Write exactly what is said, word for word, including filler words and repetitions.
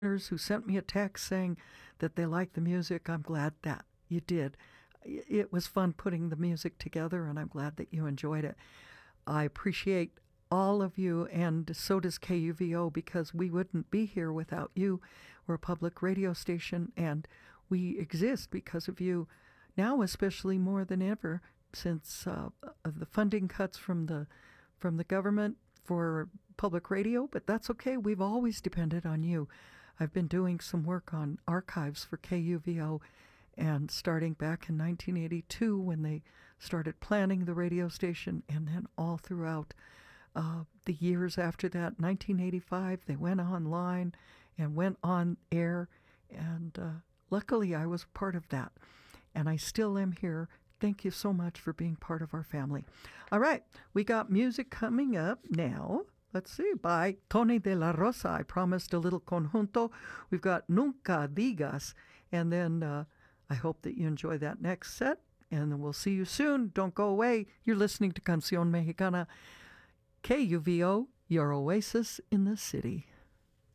who sent me a text saying that they liked the music. I'm glad that you did. It was fun putting the music together, and I'm glad that you enjoyed it. I appreciate all of you, and so does K U V O, because we wouldn't be here without you. We're a public radio station, and we exist because of you, now especially more than ever, since uh, the funding cuts from the from the government for public radio. But that's okay. We've always depended on you. I've been doing some work on archives for K U V O, and starting back in nineteen eighty-two when they started planning the radio station, and then all throughout uh, the years after that. nineteen eighty-five, they went online and went on air, and uh, luckily I was part of that, and I still am here. Thank you so much for being part of our family. All right, we got music coming up now. Let's see, by Tony de la Rosa. I promised a little conjunto. We've got Nunca Digas, and then uh, I hope that you enjoy that next set, and then we'll see you soon. Don't go away. You're listening to Canción Mexicana, K U V O, your oasis in the city.